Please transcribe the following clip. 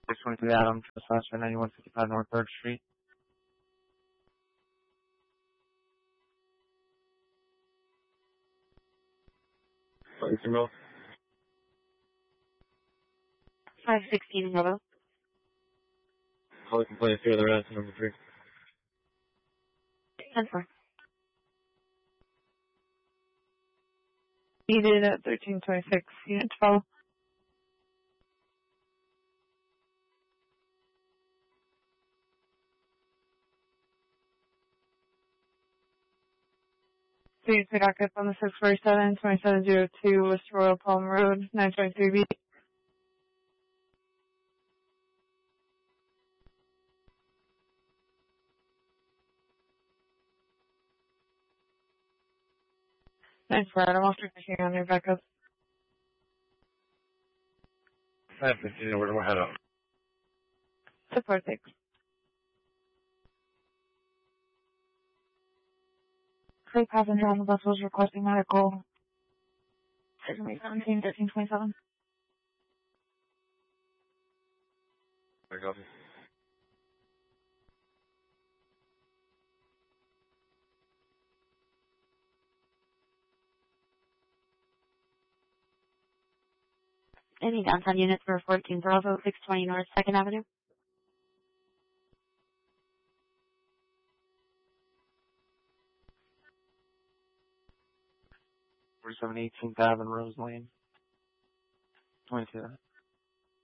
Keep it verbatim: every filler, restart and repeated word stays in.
six twenty-three Adam, slash ninety-one fifty-five North third Street. Sorry, Camille. five sixteen, hello. Call the complaint here, the rest, number three. ten four. Needed at thirteen twenty-six, unit twelve. Please pick up on the six forty-seven, twenty-seven oh two West Royal Palm Road, nine twenty-three B. Thanks, Brad. I'm also checking on your backup. five fifteen, where do I head up? Support six. Three passenger on the bus was requesting medical. seventeen, thirteen, twenty-seven. I got you. Any downtown units for fourteen Bravo, six twenty North second Avenue? forty-seven eighteenth Avenue, Rose Lane. twenty-two.